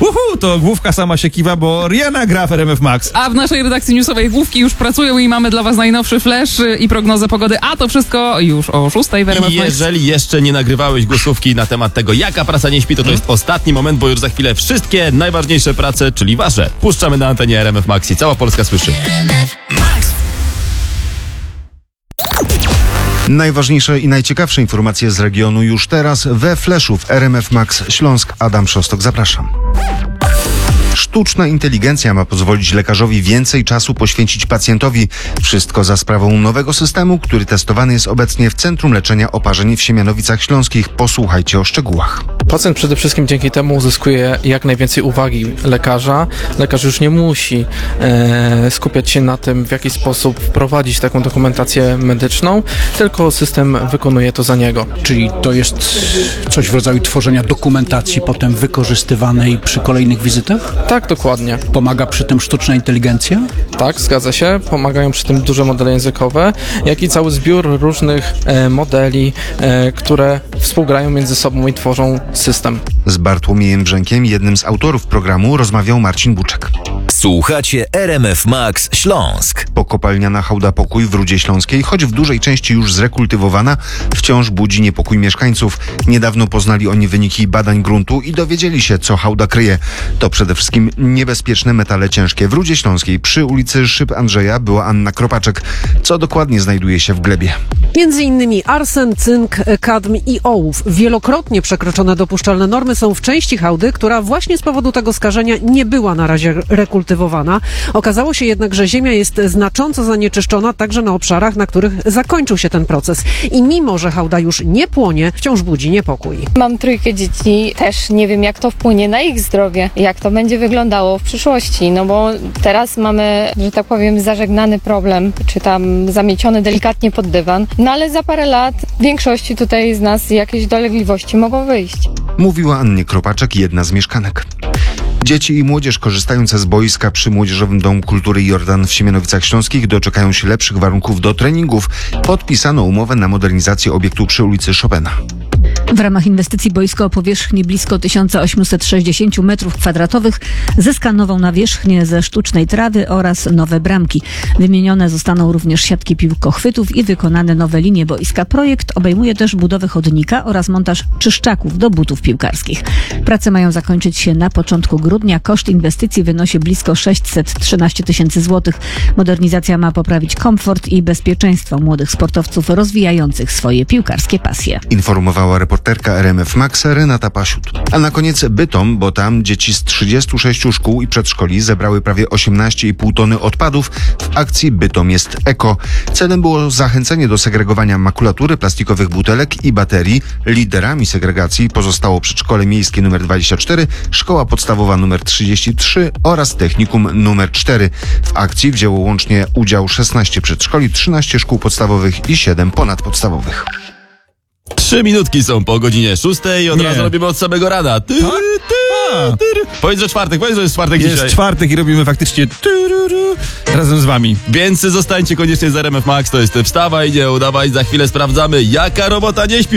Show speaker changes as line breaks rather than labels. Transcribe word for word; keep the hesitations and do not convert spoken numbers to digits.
Uhu, to główka sama się kiwa, bo Rihanna gra w R M F Max.
A w naszej redakcji newsowej główki już pracują i mamy dla was najnowszy flash i prognozę pogody, a to wszystko już o szóstej w R M F
I
Max.
jeżeli jeszcze nie nagrywałeś głosówki na temat tego, jaka prasa nie śpi, to to jest ostatni moment, bo już za chwilę wszystkie najważniejsze prace, czyli wasze, puszczamy na antenie R M F Max i cała Polska słyszy.
Najważniejsze i najciekawsze informacje z regionu już teraz we Flashu w R M F Max Śląsk. Adam Szostok, zapraszam. Sztuczna inteligencja ma pozwolić lekarzowi więcej czasu poświęcić pacjentowi. Wszystko za sprawą nowego systemu, który testowany jest obecnie w Centrum Leczenia Oparzeń w Siemianowicach Śląskich. Posłuchajcie o szczegółach.
Pacjent przede wszystkim dzięki temu uzyskuje jak najwięcej uwagi lekarza. Lekarz już nie musi e, skupiać się na tym, w jaki sposób wprowadzić taką dokumentację medyczną, tylko system wykonuje to za niego.
Czyli to jest coś w rodzaju tworzenia dokumentacji potem wykorzystywanej przy kolejnych wizytach?
Tak, dokładnie.
Pomaga przy tym sztuczna inteligencja?
Tak, zgadza się. Pomagają przy tym duże modele językowe, jak i cały zbiór różnych e, modeli, e, które współgrają między sobą i tworzą system.
Z Bartłomiejem Brzękiem, jednym z autorów programu, rozmawiał Marcin Buczek.
Słuchacie R M F Max Śląsk.
Pokopalniana hałda Pokój w Rudzie Śląskiej, choć w dużej części już zrekultywowana, wciąż budzi niepokój mieszkańców. Niedawno poznali oni wyniki badań gruntu i dowiedzieli się, co hałda kryje. To przede wszystkim niebezpieczne metale ciężkie. W Rudzie Śląskiej przy ulicy Szyb Andrzeja była Anna Kropaczek. Co dokładnie znajduje się w glebie?
Między innymi arsen, cynk, kadm i ołów. Wielokrotnie przekroczone dopuszczalne normy są w części hałdy, która właśnie z powodu tego skażenia nie była na razie rekultywowana. Okazało się jednak, że ziemia jest znacząco zanieczyszczona także na obszarach, na których zakończył się ten proces. I mimo, że hałda już nie płonie, wciąż budzi niepokój.
Mam trójkę dzieci, też nie wiem, jak to wpłynie na ich zdrowie, jak to będzie wyglądało w przyszłości, no bo teraz mamy, że tak powiem, zażegnany problem, czy tam zamieciony delikatnie pod dywan, no ale za parę lat w większości tutaj z nas jakieś dolegliwości mogą wyjść.
Mówiła Annie Kropaczek, jedna z mieszkanek. Dzieci i młodzież korzystające z boiska przy Młodzieżowym Domu Kultury Jordan w Siemianowicach Śląskich doczekają się lepszych warunków do treningów. Podpisano umowę na modernizację obiektu przy ulicy Chopina.
W ramach inwestycji boisko o powierzchni blisko tysiąc osiemset sześćdziesiąt metrów kwadratowych zyska nową nawierzchnię ze sztucznej trawy oraz nowe bramki. Wymienione zostaną również siatki piłkochwytów i wykonane nowe linie boiska. Projekt obejmuje też budowę chodnika oraz montaż czyszczaków do butów piłkarskich. Prace mają zakończyć się na początku grudnia. Koszt inwestycji wynosi blisko sześćset trzynaście tysięcy złotych. Modernizacja ma poprawić komfort i bezpieczeństwo młodych sportowców rozwijających swoje piłkarskie pasje.
Informowała reporterka R M F Max Renata Pasiut. A na koniec Bytom, bo tam dzieci z trzydziestu sześciu szkół i przedszkoli zebrały prawie osiemnaście i pół tony odpadów w akcji Bytom jest eko. Celem było zachęcenie do segregowania makulatury, plastikowych butelek i baterii. Liderami segregacji pozostało przedszkole miejskie numer dwadzieścia cztery, szkoła podstawowa numer trzydzieści trzy oraz technikum numer cztery. W akcji wzięło łącznie udział szesnaście przedszkoli, trzynaście szkół podstawowych i siedem ponadpodstawowych.
Trzy minutki są po godzinie szóstej i od
Nie.
razu robimy od samego rana. Ty,
Tak?
ty,
A.
ty. Powiedz, że czwartek, powiedz, że jest czwartek
Jest
dzisiaj.
czwartek i robimy faktycznie tururu razem z wami.
Więc zostańcie koniecznie z R M F Max, to jest wstawa i nie udawaj, za chwilę sprawdzamy, jaka robota nie śpi.